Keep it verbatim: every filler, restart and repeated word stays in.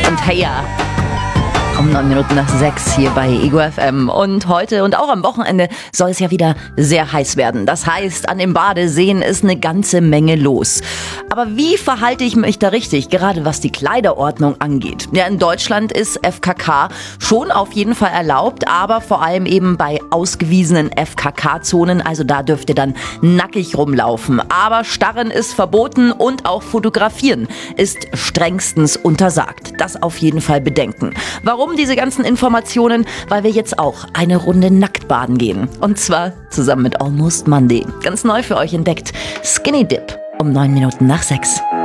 und Heya. Um neun Minuten nach sechs hier bei Ego F M. Und heute und auch am Wochenende soll es ja wieder sehr heiß werden. Das heißt, an den Badeseen ist eine ganze Menge los. Aber wie verhalte ich mich da richtig, gerade was die Kleiderordnung angeht? Ja, in Deutschland ist F K K schon auf jeden Fall erlaubt, aber vor allem eben bei ausgewiesenen F K K-Zonen. Also da dürft ihr dann nackig rumlaufen. Aber Starren ist verboten und auch Fotografieren ist strengstens untersagt. Das auf jeden Fall bedenken. Warum diese ganzen Informationen? Weil wir jetzt auch eine Runde nackt baden gehen. Und zwar zusammen mit Almost Monday. Ganz neu für euch entdeckt. Skinny Dip um neun Minuten nach sechs.